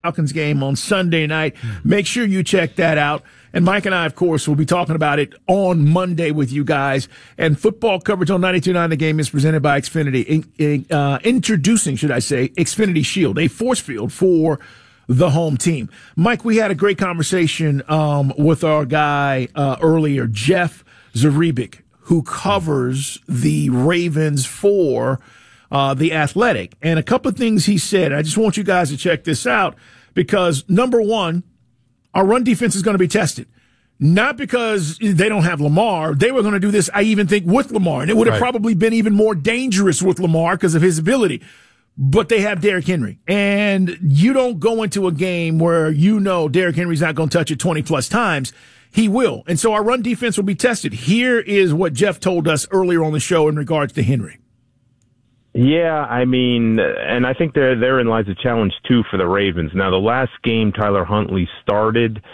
Falcons game on Sunday night. Make sure you check that out. And Mike and I, of course, will be talking about it on Monday with you guys. And football coverage on 92.9 The Game is presented by Xfinity, introducing, should I say, Xfinity Shield, a force field for the home team. Mike, we had a great conversation with our guy earlier, Jeff Zaribik, who covers the Ravens for The Athletic. And a couple of things he said, I just want you guys to check this out because, number one, our run defense is going to be tested. Not because they don't have Lamar. They were going to do this, I even think, with Lamar. And it would have probably been even more dangerous with Lamar because of his ability. But they have Derrick Henry. And you don't go into a game where you know Derrick Henry's not going to touch it 20-plus times. He will. And so our run defense will be tested. Here is what Jeff told us earlier on the show in regards to Henry. Yeah, I mean, and I think therein lies a challenge, too, for the Ravens. Now, the last game Tyler Huntley started, it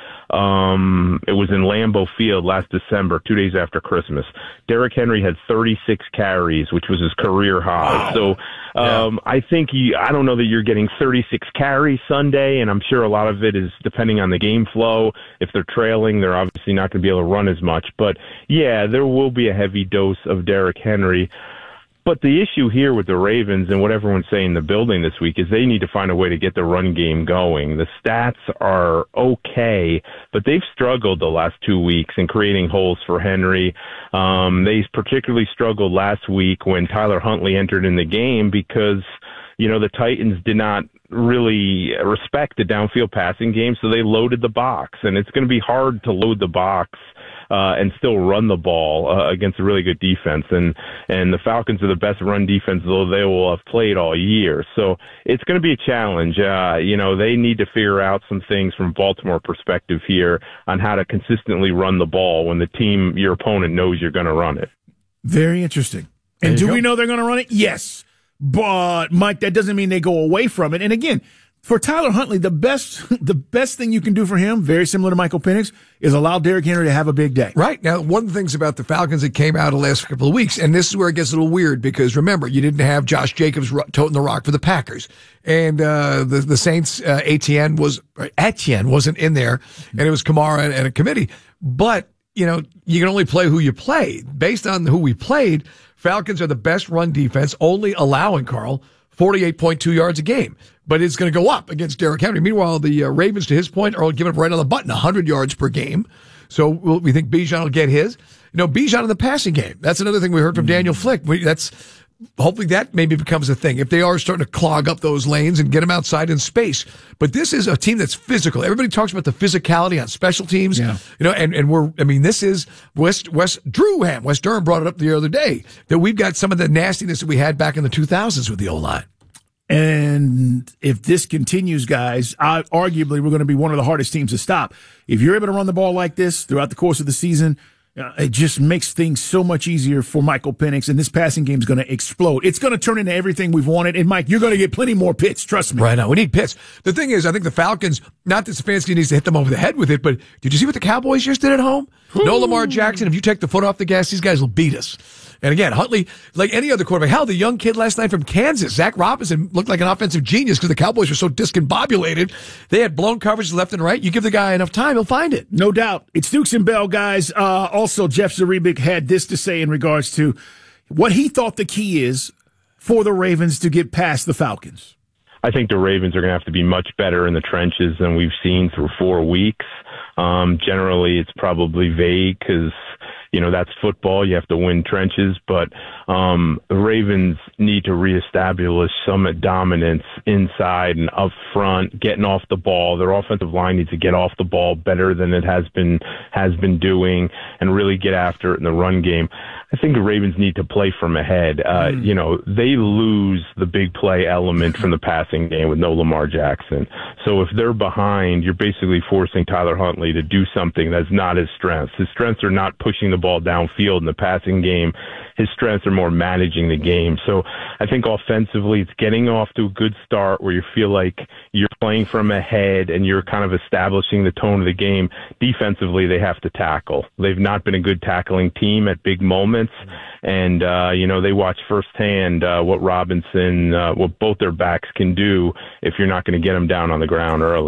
was in Lambeau Field last December, 2 days after Christmas. Derrick Henry had 36 carries, which was his career high. Wow. So I think I don't know that you're getting 36 carries Sunday, and I'm sure a lot of it is depending on the game flow. If they're trailing, they're obviously not going to be able to run as much. But, yeah, there will be a heavy dose of Derrick Henry. But the issue here with the Ravens and what everyone's saying in the building this week is they need to find a way to get the run game going. The stats are okay, but they've struggled the last 2 weeks in creating holes for Henry. They particularly struggled last week when Tyler Huntley entered in the game because, you know, the Titans did not really respect the downfield passing game, so they loaded the box. And it's going to be hard to load the box and still run the ball against a really good defense. And the Falcons are the best run defense, though they will have played all year. So it's going to be a challenge. You know, they need to figure out some things from Baltimore perspective here on how to consistently run the ball when the team, your opponent, knows you're going to run it. Very interesting. And do we know they're going to run it? Yes. But, Mike, that doesn't mean they go away from it. And again, for Tyler Huntley, the best thing you can do for him, very similar to Michael Penix, is allow Derrick Henry to have a big day. Right. Now, one of the things about the Falcons that came out the last couple of weeks, and this is where it gets a little weird because, remember, you didn't have Josh Jacobs toting the rock for the Packers. And the Saints, Etienne wasn't in there, and it was Kamara and a committee. But, you know, you can only play who you play. Based on who we played, Falcons are the best run defense, only allowing, Carl, 48.2 yards a game. But it's going to go up against Derrick Henry. Meanwhile, the Ravens, to his point, are giving up right on the button, 100 yards per game. So we think Bijan will get his. You know, Bijan in the passing game. That's another thing we heard from Daniel Flick. Hopefully that maybe becomes a thing if they are starting to clog up those lanes and get them outside in space. But this is a team that's physical. Everybody talks about the physicality on special teams. Yeah. You know, this is West Durham brought it up the other day that we've got some of the nastiness that we had back in the 2000s with the O-line. And if this continues, guys, arguably we're going to be one of the hardest teams to stop. If you're able to run the ball like this throughout the course of the season, it just makes things so much easier for Michael Penix, and this passing game is going to explode. It's going to turn into everything we've wanted. And, Mike, you're going to get plenty more pits, trust me. Right now, we need pits. The thing is, I think the Falcons, not that Stefanski needs to hit them over the head with it, but did you see what the Cowboys just did at home? No Lamar Jackson. If you take the foot off the gas, these guys will beat us. And again, Huntley, like any other quarterback, hell, the young kid last night from Kansas, Zach Robinson, looked like an offensive genius because the Cowboys were so discombobulated. They had blown coverage left and right. You give the guy enough time, he'll find it. No doubt. It's Dukes and Bell, guys. Also, Jeff Zaribik had this to say in regards to what he thought the key is for the Ravens to get past the Falcons. I think the Ravens are going to have to be much better in the trenches than we've seen through 4 weeks. Generally, it's probably vague because, you know, that's football. You have to win trenches. But the Ravens need to reestablish some dominance inside and up front, getting off the ball. Their offensive line needs to get off the ball better than it has been doing and really get after it in the run game. I think the Ravens need to play from ahead. You know, they lose the big play element from the passing game with no Lamar Jackson. So if they're behind, you're basically forcing Tyler Huntley to do something that's not his strengths. His strengths are not pushing the the ball downfield in the passing game. His strengths are more managing the game. So I think offensively, it's getting off to a good start where you feel like you're playing from ahead and you're kind of establishing the tone of the game. Defensively, they have to tackle. They've not been a good tackling team at big moments. And, they watch firsthand what Robinson, what both their backs can do if you're not going to get them down on the ground early.